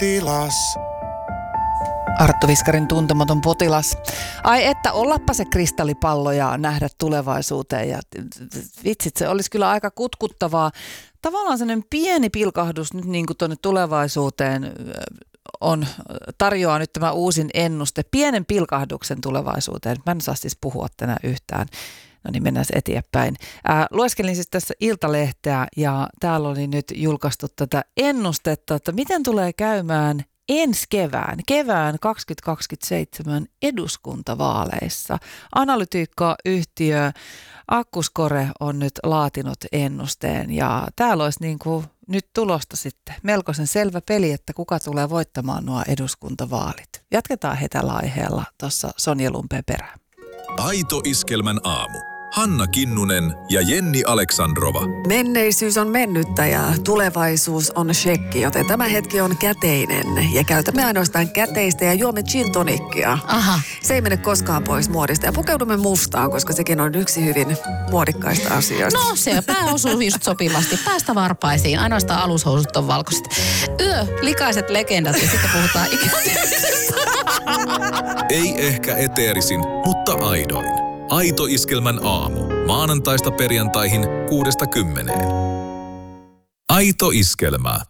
potilas. Arttu Viskarin Tuntematon potilas. Ai että, ollappa se kristallipallo ja nähdä tulevaisuuteen. Ja vitsit, se olisi kyllä aika kutkuttavaa. Tavallaan sellainen pieni pilkahdus nyt niin kuin tuonne tulevaisuuteen tarjoaa nyt tämä uusin ennuste. Pienen pilkahduksen tulevaisuuteen. Mä en saa siis puhua tänään yhtään. No niin, mennään eteenpäin. Lueskelin siis tässä Iltalehteä ja täällä oli nyt julkaistu tätä ennustetta, että miten tulee käymään ensi kevään 2027 eduskuntavaaleissa. Analytiikkayhtiö Akkuskore on nyt laatinut ennusteen ja täällä olisi niin kuin nyt tulosta sitten melkoisen selvä peli, että kuka tulee voittamaan nuo eduskuntavaalit. Jatketaan he tällä aiheella tuossa Sonja Lumpeen perään. Aito Iskelmän aamu. Hanna Kinnunen ja Jenni Aleksandrova. Menneisyys on mennyttä ja tulevaisuus on shekki, joten tämä hetki on käteinen. Ja käytämme ainoastaan käteistä ja juomme gin tonickia. Aha. Se ei mene koskaan pois muodista. Ja pukeudumme mustaan, koska sekin on yksi hyvin muodikkaista asioista. No se osuu just sopivasti. Päästä varpaisiin. Ainoastaan alushousut on valkoiset. Likaiset legendat ja sitten puhutaan ikääntymisestä. Ei ehkä eteerisin, mutta aidoin. Aito Iskelmän aamu. Maanantaista perjantaihin 6–10. Aito Iskelmä.